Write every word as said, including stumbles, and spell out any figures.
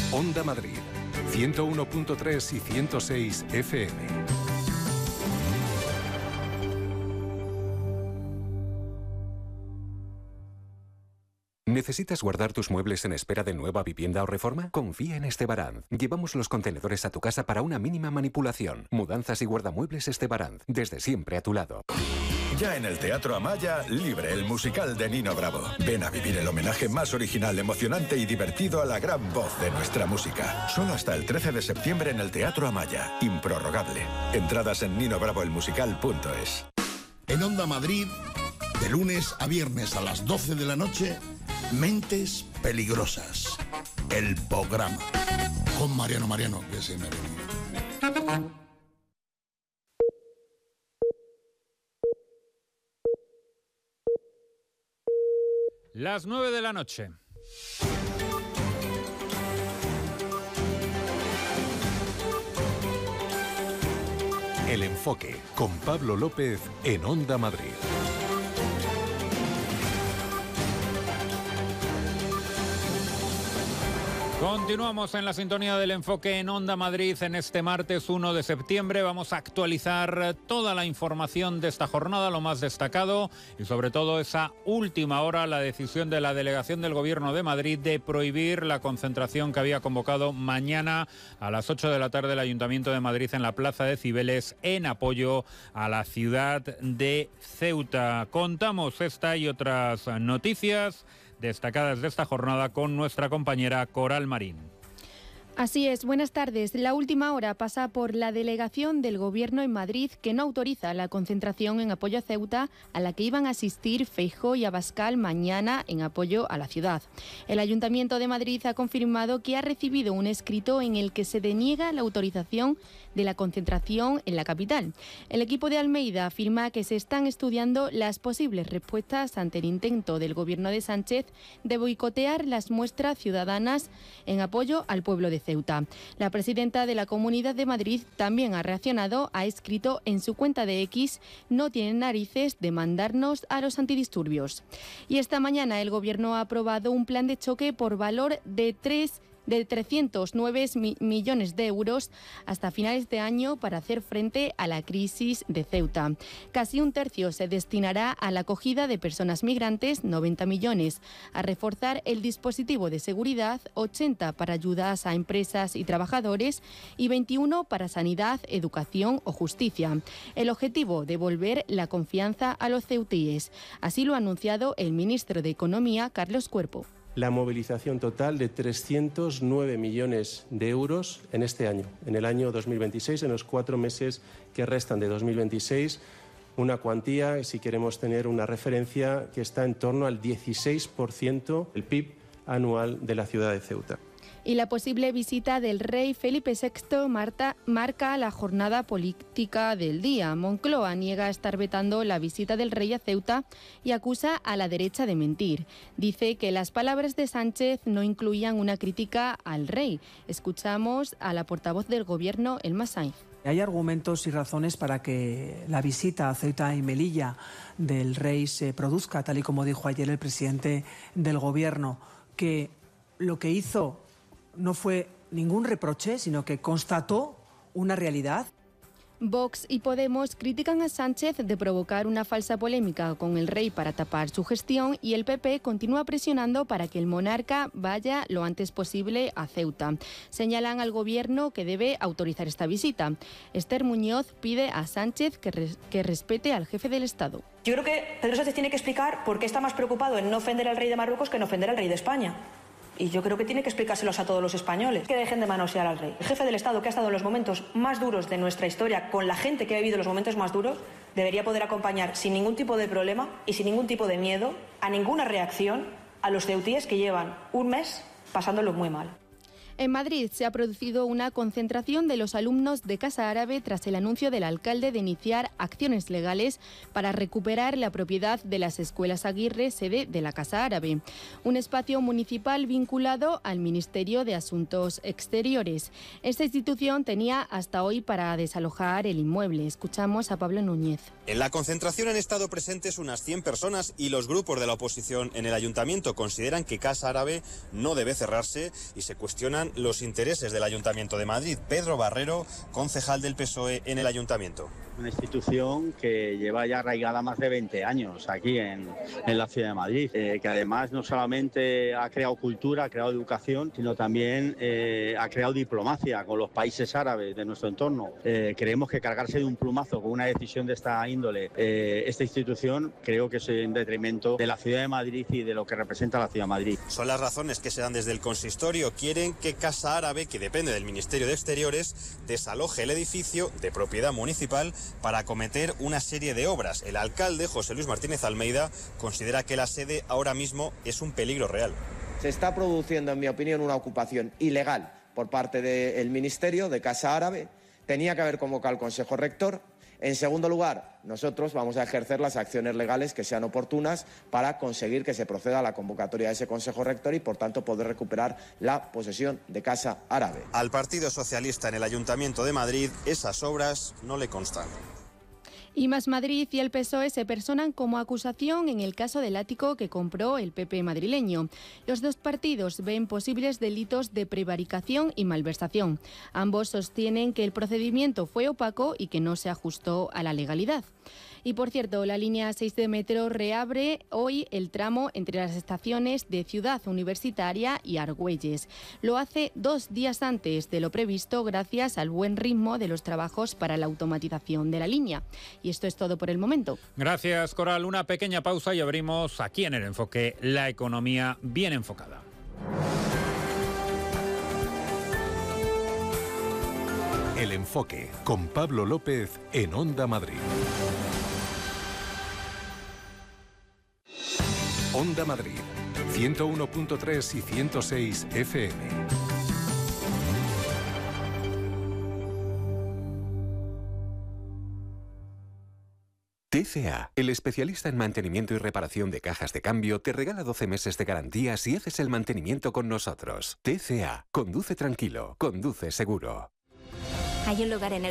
Onda Madrid, ciento uno punto tres y ciento seis F M. ¿Necesitas guardar tus muebles en espera de nueva vivienda o reforma? Confía en Estebaranz. Llevamos los contenedores a tu casa para una mínima manipulación. Mudanzas y guardamuebles Estebaranz. Desde siempre a tu lado. Ya en el Teatro Amaya, Libre, el musical de Nino Bravo. Ven a vivir el homenaje más original, emocionante y divertido a la gran voz de nuestra música. Solo hasta el trece de septiembre en el Teatro Amaya. Improrrogable. Entradas en nino bravo el musical punto es. En Onda Madrid, de lunes a viernes a las doce de la noche, Mentes Peligrosas. El programa. Con Mariano Mariano, que se me ha venido. Las nueve de la noche. El enfoque con Pablo López en Onda Madrid. Continuamos en la sintonía del enfoque en Onda Madrid en este martes uno de septiembre. Vamos a actualizar toda la información de esta jornada, lo más destacado y sobre todo esa última hora, la decisión de la delegación del Gobierno de Madrid de prohibir la concentración que había convocado mañana a las ocho de la tarde el Ayuntamiento de Madrid en la Plaza de Cibeles en apoyo a la ciudad de Ceuta. Contamos esta y otras noticias destacadas de esta jornada con nuestra compañera Coral Marín. Así es, buenas tardes. La última hora pasa por la delegación del Gobierno en Madrid que no autoriza la concentración en apoyo a Ceuta a la que iban a asistir Feijóo y Abascal mañana en apoyo a la ciudad. El Ayuntamiento de Madrid ha confirmado que ha recibido un escrito en el que se deniega la autorización de la concentración en la capital. El equipo de Almeida afirma que se están estudiando las posibles respuestas ante el intento del Gobierno de Sánchez de boicotear las muestras ciudadanas en apoyo al pueblo de Ceuta. La presidenta de la Comunidad de Madrid también ha reaccionado, ha escrito en su cuenta de X: no tienen narices de mandarnos a los antidisturbios. Y esta mañana el Gobierno ha aprobado un plan de choque por valor de tres de trescientos nueve millones de euros hasta finales de año para hacer frente a la crisis de Ceuta. Casi un tercio se destinará a la acogida de personas migrantes, noventa millones, a reforzar el dispositivo de seguridad, ochenta para ayudas a empresas y trabajadores y veintiuno para sanidad, educación o justicia. El objetivo, devolver la confianza a los ceutíes. Así lo ha anunciado el ministro de Economía, Carlos Cuerpo. La movilización total de trescientos nueve millones de euros en este año, en el año dos mil veintiséis, en los cuatro meses que restan de dos mil veintiséis, una cuantía, si queremos tener una referencia, que está en torno al dieciséis por ciento del P I B anual de la ciudad de Ceuta. Y la posible visita del rey Felipe sexto Marta, marca la jornada política del día. Moncloa niega estar vetando la visita del rey a Ceuta y acusa a la derecha de mentir. Dice que las palabras de Sánchez no incluían una crítica al rey. Escuchamos a la portavoz del Gobierno, Elma Sainz. Hay argumentos y razones para que la visita a Ceuta y Melilla del rey se produzca, tal y como dijo ayer el presidente del Gobierno, que lo que hizo no fue ningún reproche, sino que constató una realidad. Vox y Podemos critican a Sánchez de provocar una falsa polémica con el rey para tapar su gestión y el P P continúa presionando para que el monarca vaya lo antes posible a Ceuta. Señalan al Gobierno que debe autorizar esta visita. Esther Muñoz pide a Sánchez que, res- que respete al jefe del Estado. Yo creo que Pedro Sánchez tiene que explicar por qué está más preocupado en no ofender al rey de Marruecos que en ofender al rey de España. Y yo creo que tiene que explicárselos a todos los españoles. Que dejen de manosear al rey. El jefe del Estado, que ha estado en los momentos más duros de nuestra historia, con la gente que ha vivido los momentos más duros, debería poder acompañar sin ningún tipo de problema y sin ningún tipo de miedo a ninguna reacción a los ceutíes que llevan un mes pasándolo muy mal. En Madrid se ha producido una concentración de los alumnos de Casa Árabe tras el anuncio del alcalde de iniciar acciones legales para recuperar la propiedad de las escuelas Aguirre, sede de la Casa Árabe, un espacio municipal vinculado al Ministerio de Asuntos Exteriores. Esta institución tenía hasta hoy para desalojar el inmueble. Escuchamos a Pablo Núñez. En la concentración han estado presentes unas cien personas y los grupos de la oposición en el ayuntamiento consideran que Casa Árabe no debe cerrarse y se cuestionan representan los intereses del Ayuntamiento de Madrid. Pedro Barrero, concejal del P S O E en el Ayuntamiento. Una institución que lleva ya arraigada más de veinte años aquí en, en la ciudad de Madrid, eh, que además no solamente ha creado cultura, ha creado educación, sino también eh, ha creado diplomacia con los países árabes de nuestro entorno. Eh, creemos que cargarse de un plumazo con una decisión de esta índole, eh, esta institución, creo que es en detrimento de la ciudad de Madrid y de lo que representa la ciudad de Madrid. Son las razones que se dan desde el consistorio. Quieren que Casa Árabe, que depende del Ministerio de Exteriores, desaloje el edificio de propiedad municipal para acometer una serie de obras. El alcalde, José Luis Martínez Almeida, considera que la sede ahora mismo es un peligro real. Se está produciendo, en mi opinión, una ocupación ilegal por parte del Ministerio de Casa Árabe. Tenía que haber convocado al Consejo Rector. En segundo lugar, nosotros vamos a ejercer las acciones legales que sean oportunas para conseguir que se proceda a la convocatoria de ese Consejo Rector y, por tanto, poder recuperar la posesión de Casa Árabe. Al Partido Socialista en el Ayuntamiento de Madrid, esas obras no le constan. Y Más Madrid y el P S O E se personan como acusación en el caso del ático que compró el P P madrileño. Los dos partidos ven posibles delitos de prevaricación y malversación. Ambos sostienen que el procedimiento fue opaco y que no se ajustó a la legalidad. Y por cierto, la línea seis de metro reabre hoy el tramo entre las estaciones de Ciudad Universitaria y Argüelles. Lo hace dos días antes de lo previsto gracias al buen ritmo de los trabajos para la automatización de la línea. Y esto es todo por el momento. Gracias, Coral. Una pequeña pausa y abrimos aquí en El Enfoque la economía bien enfocada. El Enfoque con Pablo López en Onda Madrid. Onda Madrid, ciento uno punto tres y ciento seis F M. T C A, el especialista en mantenimiento y reparación de cajas de cambio, te regala doce meses de garantía si haces el mantenimiento con nosotros. T C A, conduce tranquilo, conduce seguro. Hay un lugar en el